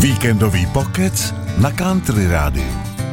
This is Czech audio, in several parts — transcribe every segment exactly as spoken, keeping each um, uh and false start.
Víkendový pokec na Country Rádiu.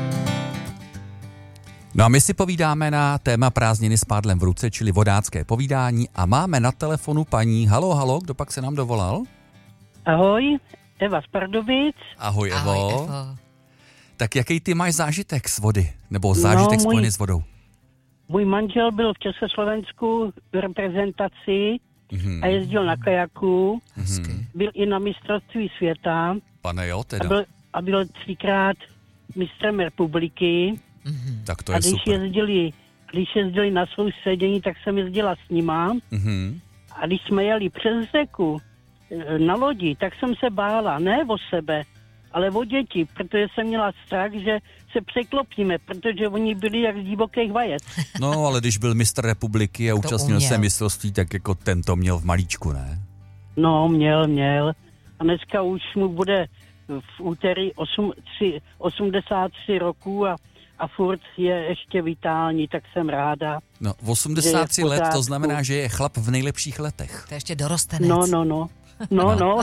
No a my si povídáme na téma prázdniny s pádlem v ruce, čili vodácké povídání, a máme na telefonu paní. Halo, halo, kdo pak se nám dovolal? Ahoj, Eva z Pardubic. Ahoj, Evo. Ahoj, Evo. Tak jaký ty máš zážitek z vody? Nebo zážitek No, spojený můj- s vodou? Můj manžel byl v Československu v reprezentaci Mhm. a jezdil na kajaku. Mhm. Byl i na mistrovství světa Pane jo, a teda. byl, a byl třikrát mistrem republiky. Tak to A je když super. jezdili, když jezdili na soustředění, tak jsem jezdila s nima. Mhm. A když jsme jeli přes řeku e, na lodi, tak jsem se bála, ne o sebe, ale o děti, protože jsem měla strach, že se překlopíme, protože oni byli jak z divokých vajec. No, ale když byl mistr republiky a účastnil uměl. se mistrovství, tak jako tento měl v malíčku, ne? No, měl, měl. A dneska už mu bude v úterý osm, tři, osmdesát tři roků a, a furt je ještě vitální, tak jsem ráda. No, v osmdesáti Že je v let to pořádku. znamená, že je chlap v nejlepších letech. To je ještě dorostenec. No, no, no. No, no.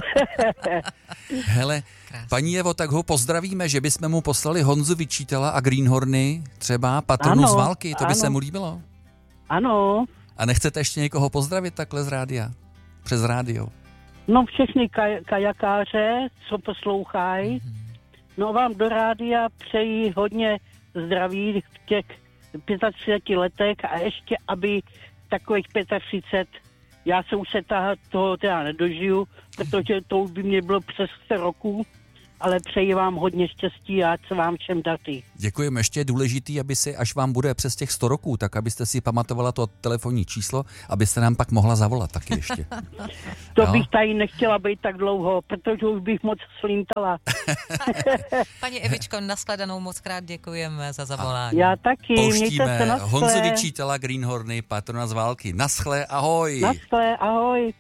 Hele, Krásný. paní Evo, tak ho pozdravíme, že bychom mu poslali Honzu Vyčítala a Greenhorny, třeba patronu Ano, z války, to by ano. se mu líbilo. Ano. A nechcete ještě někoho pozdravit takhle z rádia? Přes rádio? No, všechny kaj, kajakáře, co poslouchají. No, vám do rádia přeji hodně zdraví v těch třiceti pěti letech a ještě, aby takových třicet pět, já se už se ta, toho teda nedožiju, protože to už by mě bylo přes sto roků, ale přeji vám hodně štěstí a ať se vám všem daří. Děkujeme. Ještě je důležitý, aby si, až vám bude přes těch sto roků, tak abyste si pamatovala to telefonní číslo, abyste nám pak mohla zavolat taky ještě. To Jo. bych tady nechtěla být tak dlouho, protože už bych moc slintala. Paní Evičko, nashledanou, moc krát děkujeme za zavolání. Já taky, mějte se Pouštíme naschle. Honzu Vyčítala, Greenhorny, patrona z války. Naschle, ahoj. Naschle, ahoj.